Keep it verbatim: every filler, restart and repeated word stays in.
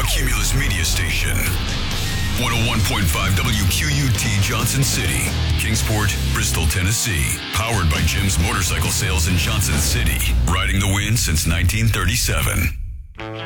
A Cumulus media station. one oh one point five W Q U T Johnson City, Kingsport, Bristol, Tennessee. Powered by Jim's Motorcycle Sales in Johnson City. Riding the wind since nineteen thirty-seven.